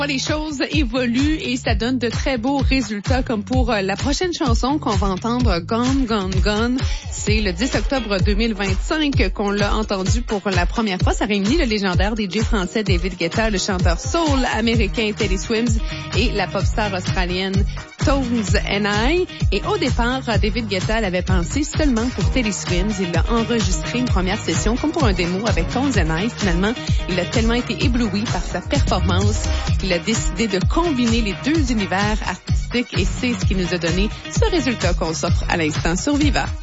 Les choses évoluent et ça donne de très beaux résultats, comme pour la prochaine chanson qu'on va entendre, Gone, Gone, Gone. C'est le 10 octobre 2025 qu'on l'a entendu pour la première fois. Ça réunit le légendaire DJ français David Guetta, le chanteur soul américain Teddy Swims et la pop star australienne Tones and I. Et au départ, David Guetta l'avait pensé seulement pour Teddy Swims. Il a enregistré une première session comme pour un démo avec Tones and I. Finalement, il a tellement été ébloui par sa performance qu'il a décidé de combiner les deux univers artistiques et c'est ce qui nous a donné ce résultat qu'on s'offre à l'instant sur Viva.